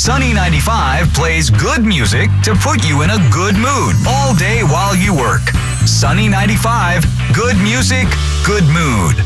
Sunny 95 plays good music to put you in a good mood all day while you work. Sunny 95, good music, good mood.